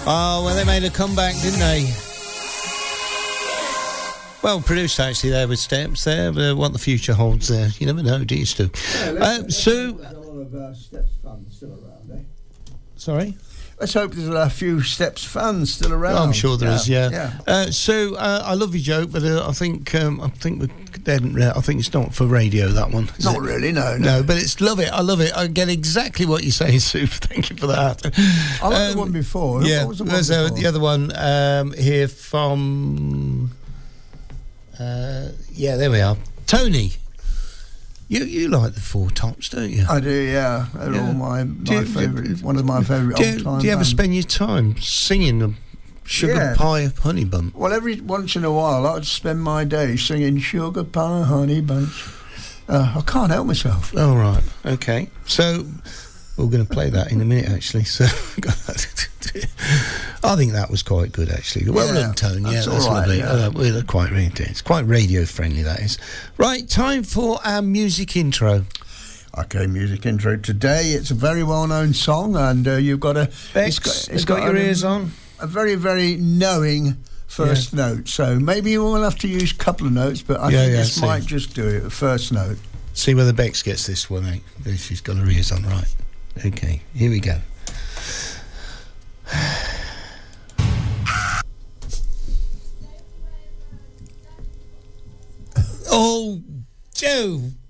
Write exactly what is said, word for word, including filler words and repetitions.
Oh, well, they made a comeback, didn't they? Well, produced actually there with Steps there. Uh, what the future holds there. You never know, do you, Stu? Yeah, uh, Sue... There's a lot of uh, Steps fans still around, eh? Sorry? Let's hope there's a few Steps fans still around. Oh, I'm sure there yeah. is. Yeah. yeah. Uh, Sue, uh, I love your joke, but uh, I think um, I think we didn't. I think it's not for radio. That one. Is Not it? really. No, no. No, but it's love it. I love it. I get exactly what you're saying, Sue. Thank you for that. I like um, the one before. Yeah. What was the one there's before? A, the other one um, here from. Uh, yeah, there we are. Tony. You you like the Four Tops, don't you? I do, yeah. They're Yeah. all my, Do my you- favourite. One of my favourite Do you, old-time do you ever bands. spend your time singing the Sugar Yeah. Pie Honey Bun? Well, every once in a while, I'd spend my day singing Sugar Pie Honey Bunch. Uh, I can't help myself. Oh, right. Okay. So, we're going to play that in a minute, actually. So, I think that was quite good, actually. Well Yeah, done, Tone. Yeah, that's that's all right, lovely. yeah. Uh, we're quite, it's quite radio-friendly, that is. Right, time for our music intro. Okay, music intro. Today, it's a very well-known song, and uh, you've got a... Bex, it's got, it's got, your a, ears on? A very, very knowing first Yeah. note. So maybe you will have to use a couple of notes, but I Yeah, think yeah, this see. might just do it, the first note. See whether Bex gets this one, eh? She's got her ears on, right. Okay, here we go. Oh, Joe,